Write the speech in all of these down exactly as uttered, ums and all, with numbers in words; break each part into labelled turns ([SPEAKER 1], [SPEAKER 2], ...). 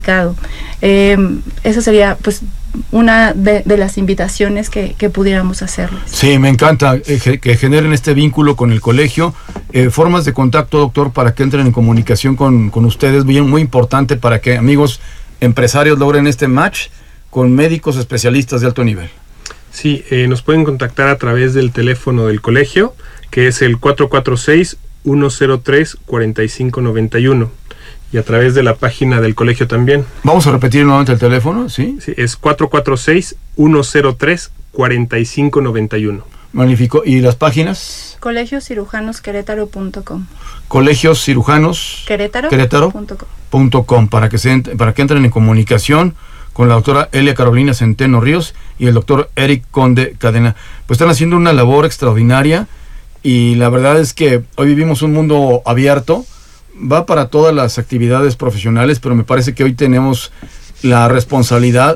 [SPEAKER 1] Eh, esa sería pues una de, de las invitaciones que, que pudiéramos hacerles.
[SPEAKER 2] Sí, me encanta eh, que generen este vínculo con el colegio, eh, formas de contacto, doctor, para que entren en comunicación con, con ustedes, bien, muy importante para que amigos empresarios logren este match con médicos especialistas de alto nivel.
[SPEAKER 3] Sí, eh, nos pueden contactar a través del teléfono del colegio, que es el cuatro cuatro seis, uno cero tres, cuatro cinco nueve uno, y a través de la página del colegio también.
[SPEAKER 2] Vamos a repetir nuevamente el teléfono, ¿sí?
[SPEAKER 3] Sí, es cuatro cuatro seis, uno cero tres, cuatro cinco nueve uno.
[SPEAKER 2] Magnífico. ¿Y las páginas?
[SPEAKER 1] colegios cirujanos querétaro punto com.
[SPEAKER 2] Colegios cirujanos
[SPEAKER 1] Querétaro,
[SPEAKER 2] Querétaro
[SPEAKER 1] punto com.
[SPEAKER 2] punto com, para que se ent- para que entren en comunicación con la doctora Elia Carolina Centeno Ríos y el doctor Eric Conde Cadena. Pues están haciendo una labor extraordinaria y la verdad es que hoy vivimos un mundo abierto, va para todas las actividades profesionales, pero me parece que hoy tenemos la responsabilidad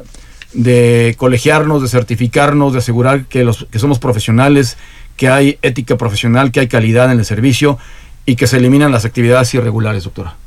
[SPEAKER 2] de colegiarnos, de certificarnos, de asegurar que, los, que somos profesionales, que hay ética profesional, que hay calidad en el servicio y que se eliminan las actividades irregulares, doctora.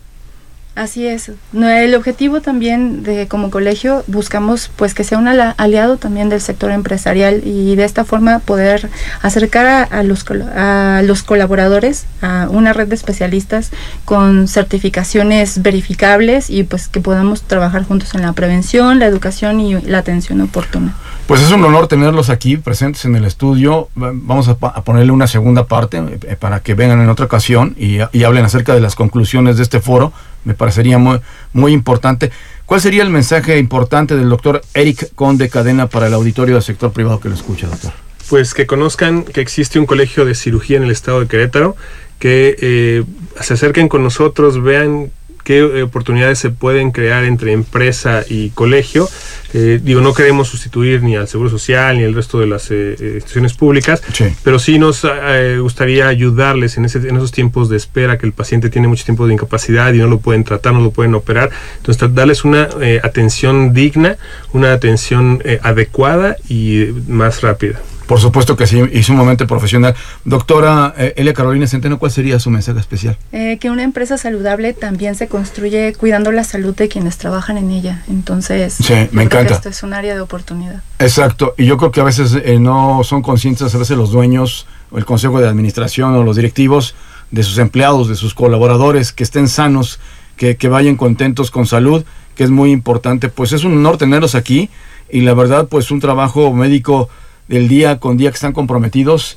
[SPEAKER 1] Así es. No, el objetivo también de como colegio buscamos pues que sea un ala- aliado también del sector empresarial y de esta forma poder acercar a, a, los, col- a los colaboradores a una red de especialistas con certificaciones verificables y pues que podamos trabajar juntos en la prevención, la educación y la atención oportuna.
[SPEAKER 2] Pues es un honor tenerlos aquí presentes en el estudio. Va- Vamos a, pa- a ponerle una segunda parte eh, para que vengan en otra ocasión y, y hablen acerca de las conclusiones de este foro. Me parecería muy, muy importante. ¿Cuál sería el mensaje importante del doctor Eric Conde Cadena para el auditorio del sector privado que lo escucha, doctor?
[SPEAKER 3] Pues que conozcan que existe un colegio de cirugía en el estado de Querétaro, que eh, se acerquen con nosotros, vean qué eh, oportunidades se pueden crear entre empresa y colegio. Eh, digo, no queremos sustituir ni al Seguro Social ni al resto de las eh, instituciones públicas,
[SPEAKER 2] Sí.
[SPEAKER 3] pero sí nos eh, gustaría ayudarles en, ese, en esos tiempos de espera, que el paciente tiene mucho tiempo de incapacidad y no lo pueden tratar, no lo pueden operar. Entonces, darles una eh, atención digna, una atención eh, adecuada y eh, más rápida.
[SPEAKER 2] Por supuesto que sí, y sumamente profesional. Doctora eh, Elia Carolina Centeno, ¿cuál sería su mensaje especial?
[SPEAKER 1] Eh, que una empresa saludable también se construye cuidando la salud de quienes trabajan en ella. Entonces,
[SPEAKER 2] Sí, me
[SPEAKER 1] yo creo
[SPEAKER 2] encanta.
[SPEAKER 1] que esto es un área de oportunidad.
[SPEAKER 2] Exacto, y yo creo que a veces eh, no son conscientes, a veces los dueños o el consejo de administración o los directivos de sus empleados, de sus colaboradores, que estén sanos, que, que vayan contentos con salud, que es muy importante. Pues es un honor tenerlos aquí y la verdad pues un trabajo médico del día con día que están comprometidos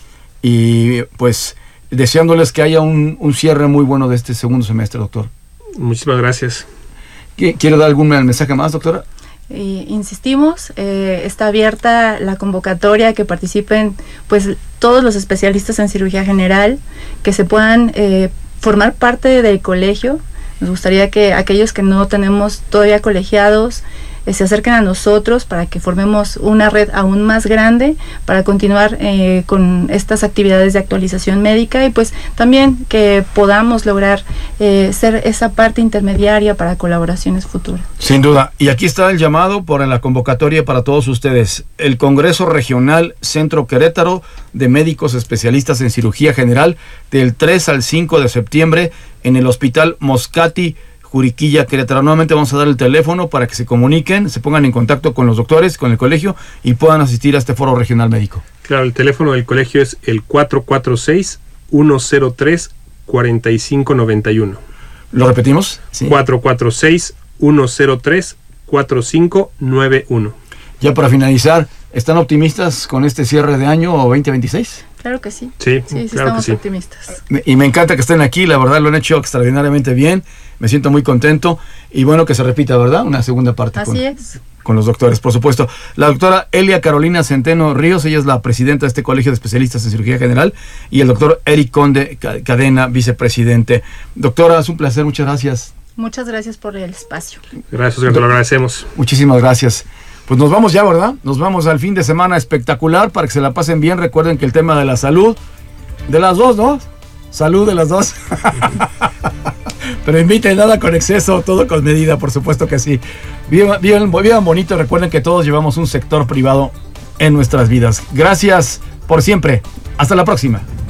[SPEAKER 2] y pues deseándoles que haya un, un cierre muy bueno de este segundo semestre, doctor.
[SPEAKER 3] Muchísimas gracias.
[SPEAKER 2] ¿Qui- ¿Quiere dar algún mensaje más, doctora?
[SPEAKER 1] Y insistimos, eh, está abierta la convocatoria, que participen pues todos los especialistas en cirugía general, que se puedan eh, formar parte del colegio. Nos gustaría que aquellos que no tenemos todavía colegiados eh, se acerquen a nosotros para que formemos una red aún más grande para continuar eh, con estas actividades de actualización médica y pues también que podamos lograr eh, ser esa parte intermediaria para colaboraciones futuras.
[SPEAKER 2] Sin duda. Y aquí está el llamado por la convocatoria para todos ustedes. El Congreso Regional Centro Querétaro de Médicos Especialistas en Cirugía General del tres al cinco de septiembre en el Hospital Moscati, Juriquilla, Querétaro. Nuevamente vamos a dar el teléfono para que se comuniquen, se pongan en contacto con los doctores, con el colegio y puedan asistir a este foro regional médico.
[SPEAKER 3] Claro, el teléfono del colegio es el cuatro cuatro seis, uno cero tres, cuatro cinco nueve uno.
[SPEAKER 2] ¿Lo repetimos? Sí.
[SPEAKER 3] cuatro cuatro seis, uno cero tres, cuatro cinco nueve uno.
[SPEAKER 2] Ya para finalizar, ¿están optimistas con este cierre de año veinte veintiséis?
[SPEAKER 1] Claro que sí.
[SPEAKER 3] Sí,
[SPEAKER 1] Sí, sí,
[SPEAKER 3] claro
[SPEAKER 1] estamos
[SPEAKER 3] que sí.
[SPEAKER 1] optimistas.
[SPEAKER 2] Y me encanta que estén aquí, la verdad lo han hecho extraordinariamente bien, me siento muy contento y bueno que se repita, ¿verdad? Una segunda parte
[SPEAKER 1] Así
[SPEAKER 2] con,
[SPEAKER 1] es.
[SPEAKER 2] con los doctores, por supuesto. La doctora Elia Carolina Centeno Ríos, ella es la presidenta de este colegio de especialistas en cirugía general, y el doctor Eric Conde Cadena, vicepresidente. Doctora, es un placer, muchas gracias.
[SPEAKER 1] Muchas gracias por el espacio.
[SPEAKER 3] Gracias, Oscar, te lo agradecemos.
[SPEAKER 2] Muchísimas gracias. Pues nos vamos ya, ¿verdad? Nos vamos al fin de semana espectacular para que se la pasen bien. Recuerden que el tema de la salud, de las dos, ¿no? Salud de las dos. Pero inviten nada con exceso, todo con medida, por supuesto que sí. Vivan, vivan, vivan bonito, recuerden que todos llevamos un sector privado en nuestras vidas. Gracias por siempre. Hasta la próxima.